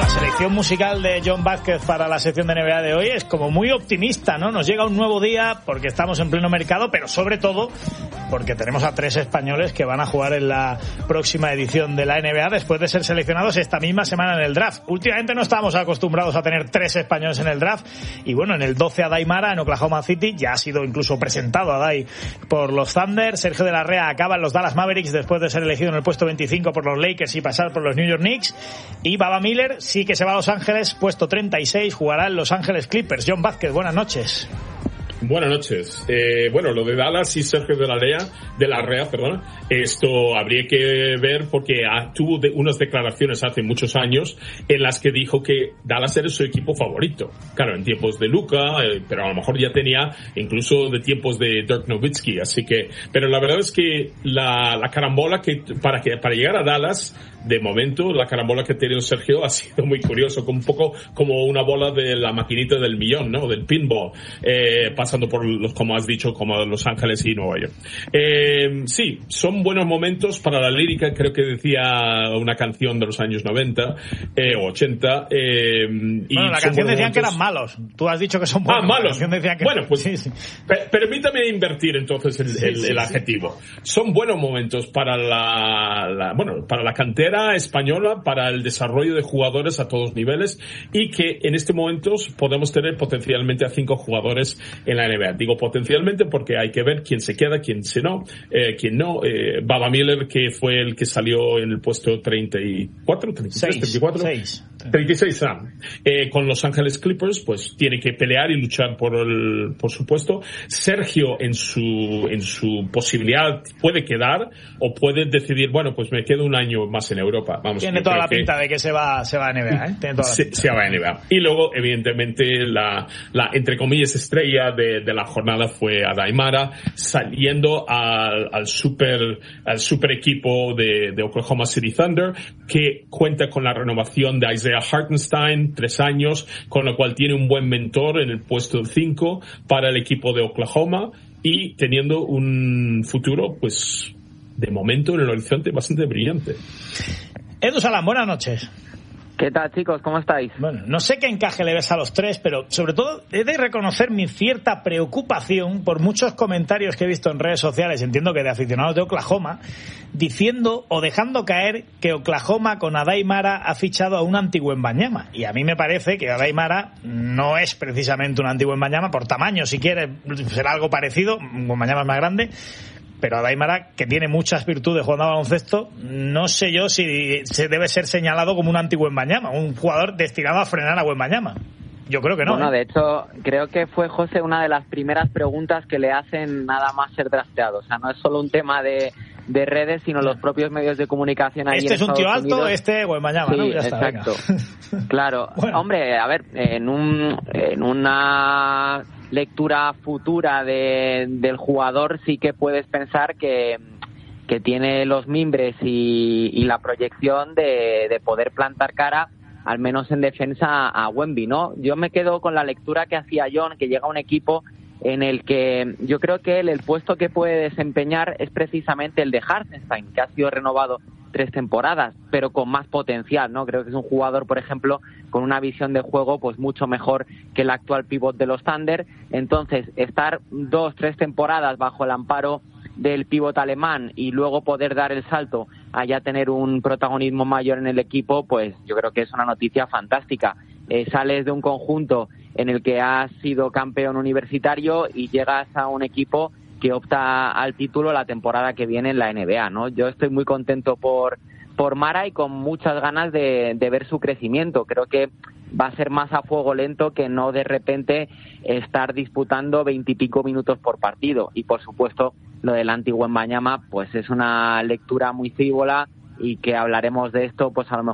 selección musical de John Vázquez para la sección de NBA de hoy es como muy optimista, ¿no? Nos llega un nuevo día porque estamos en pleno mercado, pero sobre todo porque tenemos a 3 españoles que van a jugar en la próxima edición de la NBA después de ser seleccionados esta misma semana en el draft. Últimamente no estábamos acostumbrados a tener 3 españoles en el draft y bueno, en el 12 Adai Mara en Oklahoma City, ya ha sido incluso presentado Adai por los Thunder. Sergio de la Rea acaba en los Dallas Mavericks después de ser elegido en el puesto 25 por los Lakers y pasar por los New York Knicks. Y Baba Miller sí que se va a Los Ángeles, puesto 36, jugará en Los Ángeles Clippers. John Vázquez, buenas noches. Buenas noches. Bueno, lo de Dallas y Sergio de la Rea, esto habría que ver porque tuvo unas declaraciones hace muchos años en las que dijo que Dallas era su equipo favorito. Claro, en tiempos de Luka, pero a lo mejor ya tenía incluso de tiempos de Dirk Nowitzki, así que, pero la verdad es que la carambola para llegar a Dallas, de momento, la carambola que ha tenido Sergio ha sido muy curioso, un poco como una bola de la maquinita del millón, ¿no? Del pinball, pasando por como has dicho, como Los Ángeles y Nueva York. Sí, son buenos momentos para la lírica, creo que decía una canción de los años 90 o 80. Bueno, la canción decían que eran malos. Tú has dicho que son buenos. Malos. Bueno, pues sí. Permítame invertir entonces el adjetivo. Son buenos momentos para para la cantera española, para el desarrollo de jugadores a todos niveles y que en este momento podemos tener potencialmente a 5 jugadores en la NBA. Digo potencialmente porque hay que ver quién se queda, quién no. Baba Miller, que fue el que salió en el puesto 34, 36, 36, con Los Ángeles Clippers, pues tiene que pelear y luchar por supuesto. Sergio en su posibilidad puede quedar o puede decidir, bueno, pues me quedo un año más en Europa. Tiene toda la pinta de que se va a NBA, ¿eh? Tiene toda la pinta. Se va a NBA. Y luego, evidentemente, la entre comillas estrella de la jornada fue Adai Mara, saliendo al super equipo de Oklahoma City Thunder, que cuenta con la renovación de Isaiah Hartenstein, 3 años, con lo cual tiene un buen mentor en el puesto 5 para el equipo de Oklahoma y teniendo un futuro, pues, de momento en el horizonte bastante brillante. Edu Salán, buenas noches. ¿Qué tal, chicos? ¿Cómo estáis? Bueno, no sé qué encaje le ves a los 3, pero sobre todo he de reconocer mi cierta preocupación por muchos comentarios que he visto en redes sociales, entiendo que de aficionados de Oklahoma, diciendo o dejando caer que Oklahoma con Adai Mara ha fichado a un anti-Wembanyama. Y a mí me parece que Adai Mara no es precisamente un anti-Wembanyama, por tamaño, si quiere, será algo parecido, Wembanyama es más grande, pero Adai Mara, que tiene muchas virtudes jugando a baloncesto, no sé yo si se debe ser señalado como un anti-Wembanyama, un jugador destinado a frenar a Wembanyama. Yo creo que no. Bueno, de hecho, creo que fue, José, una de las primeras preguntas que le hacen nada más ser drafteado. O sea, no es solo un tema de redes, sino los propios medios de comunicación ahí en Estados Unidos. Este es un tío alto, Wembanyama, sí, ¿no? Ya está, exacto. Claro. Bueno. Hombre, a ver, en una lectura futura del jugador sí que puedes pensar que tiene los mimbres y la proyección de poder plantar cara, al menos en defensa, a Wemby, ¿no? Yo me quedo con la lectura que hacía John, que llega a un equipo en el que yo creo que el puesto que puede desempeñar es precisamente el de Hartenstein, que ha sido renovado 3 temporadas, pero con más potencial, ¿no? Creo que es un jugador, por ejemplo, con una visión de juego pues mucho mejor que el actual pívot de los Thunder. Entonces, estar 2-3 temporadas bajo el amparo del pívot alemán y luego poder dar el salto a ya tener un protagonismo mayor en el equipo, pues yo creo que es una noticia fantástica. Sales de un conjunto en el que has sido campeón universitario y llegas a un equipo que opta al título la temporada que viene en la NBA, ¿no? Yo estoy muy contento por Mara y con muchas ganas de ver su crecimiento. Creo que va a ser más a fuego lento que no de repente estar disputando 20 y pico minutos por partido. Y por supuesto, lo del anti-Wembanyama pues es una lectura muy frívola y que hablaremos de esto pues a lo mejor